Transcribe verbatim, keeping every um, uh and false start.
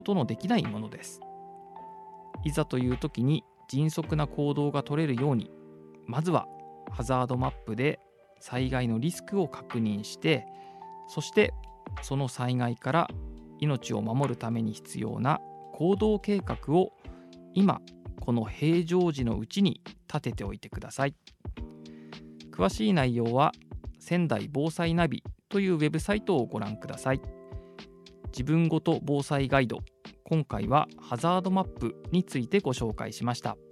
ことのできないものです。いざという時に迅速な行動が取れるように、まずはハザードマップで災害のリスクを確認して、そしてその災害から命を守るために必要な行動計画を今この平常時のうちに立てておいてください。詳しい内容は仙台防災ナビというウェブサイトをご覧ください。自分ごと防災ガイド、今回はハザードマップについてご紹介しました。